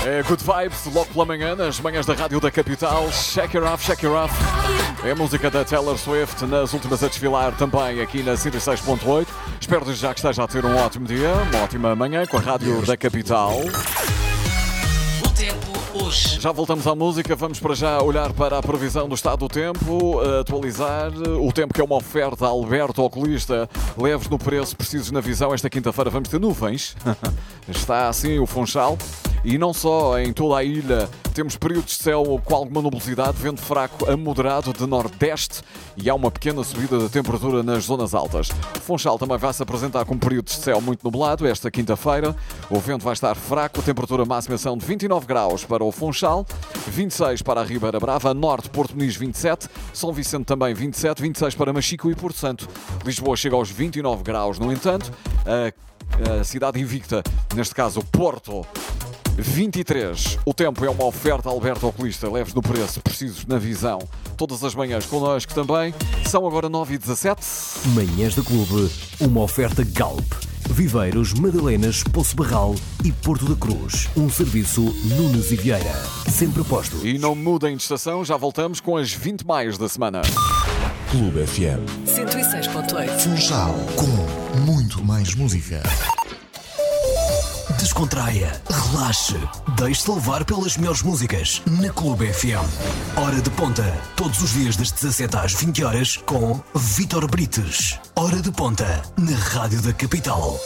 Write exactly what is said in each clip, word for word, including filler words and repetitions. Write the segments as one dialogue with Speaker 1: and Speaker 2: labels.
Speaker 1: É Good Vibes, logo pela manhã, nas manhãs da Rádio da Capital. Shake It Off, Shake It Off. É a música da Taylor Swift, nas últimas a desfilar também aqui na cento e seis ponto oito. Espero desde já que esteja a ter um ótimo dia, uma ótima manhã com a Rádio da Capital.
Speaker 2: O tempo hoje.
Speaker 1: Já voltamos à música, vamos para já olhar para a previsão do estado do tempo, atualizar o tempo, que é uma oferta a Alberto Oculista. Leves no preço, precisos na visão. Esta quinta-feira vamos ter nuvens. Está assim o Funchal. E não só, em toda a ilha temos períodos de céu com alguma nubosidade, vento fraco a moderado de nordeste e há uma pequena subida da temperatura nas zonas altas. O Funchal também vai se apresentar com períodos de céu muito nublado esta quinta-feira. O vento vai estar fraco, a temperatura máxima são de vinte e nove graus para o Funchal, vinte e seis para a Ribeira Brava, Norte, Porto Muniz vinte e sete, São Vicente também vinte e sete, vinte e seis para Machico e Porto Santo. Lisboa chega aos vinte e nove graus, no entanto, a, a cidade invicta, neste caso o Porto, vinte e três. O tempo é uma oferta Alberto Oculista. Leves no preço, precisos na visão. Todas as manhãs connosco também. São agora nove e dezassete.
Speaker 3: Manhãs da Clube. Uma oferta Galp. Viveiros, Madalenas, Poço Barral e Porto da Cruz. Um serviço Nunes e Vieira. Sempre postos.
Speaker 1: E não mudem de estação, já voltamos com as vinte mais da semana.
Speaker 4: Clube F M
Speaker 2: cento e seis ponto oito.
Speaker 4: Funchal, com muito mais música.
Speaker 3: Descontraia, relaxe, deixe-se levar pelas melhores músicas na Clube F M. Hora de ponta, todos os dias das dezassete às vinte horas com Vítor Brites. Hora de ponta, na Rádio da Capital.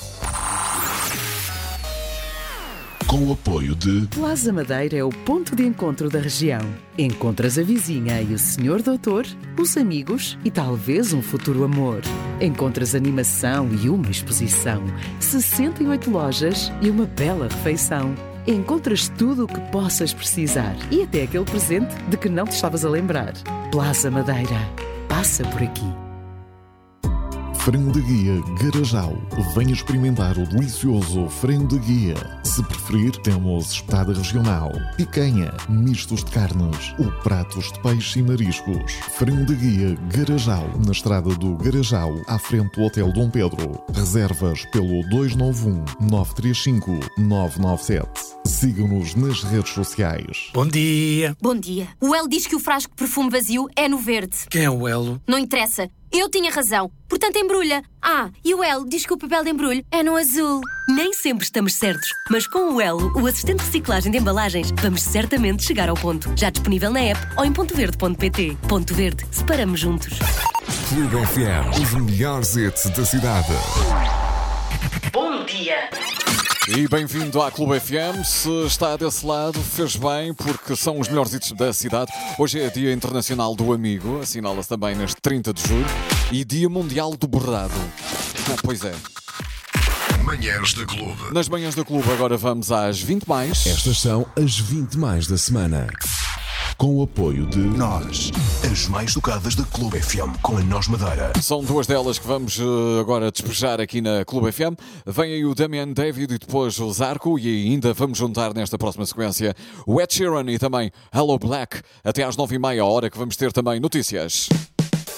Speaker 4: Com o apoio de
Speaker 5: Plaza Madeira é o ponto de encontro da região. Encontras a vizinha e o senhor doutor, os amigos e talvez um futuro amor. Encontras animação e uma exposição, sessenta e oito lojas e uma bela refeição. Encontras tudo o que possas precisar e até aquele presente de que não te estavas a lembrar. Plaza Madeira. Passa por aqui.
Speaker 4: Frango de Guia Garajal. Venha experimentar o delicioso frango de guia. Se preferir, temos espetada regional, picanha, mistos de carnes ou pratos de peixe e mariscos. Frango de Guia Garajal, na estrada do Garajal, à frente do Hotel Dom Pedro. Reservas pelo dois nove um, nove três cinco, nove nove sete. Sigam-nos nas redes sociais.
Speaker 6: Bom dia.
Speaker 7: Bom dia. O Elo diz que o frasco de perfume vazio é no verde.
Speaker 6: Quem é o Elo?
Speaker 7: Não interessa. Eu tinha razão. Portanto, embrulha. Ah, e o Elo diz que o papel de embrulho é no azul.
Speaker 8: Nem sempre estamos certos, mas com o Elo, o assistente de reciclagem de embalagens, vamos certamente chegar ao ponto. Já disponível na app ou em ponto verde ponto pt. Ponto Verde. Separamos juntos.
Speaker 9: Clube F M. Os melhores hits da cidade.
Speaker 2: Bom dia.
Speaker 1: E bem-vindo à Clube F M. Se está desse lado, fez bem, porque são os melhores hits da cidade. Hoje é Dia Internacional do Amigo, assinala-se também neste trinta de julho, e Dia Mundial do Borrado. Ah, pois é.
Speaker 4: Manhãs da Clube.
Speaker 1: Nas manhãs da Clube agora vamos às vinte mais.
Speaker 9: Estas são as vinte mais da semana. Com o apoio de
Speaker 3: Nós, as mais tocadas da Clube F M, com a Nós Madeira.
Speaker 1: São duas delas que vamos uh, agora despejar aqui na Clube F M. Vem aí o Damian David e depois o Zarco, e ainda vamos juntar nesta próxima sequência o Ed Sheeran e também Hello Black. Até às nove e meia, hora que vamos ter também notícias.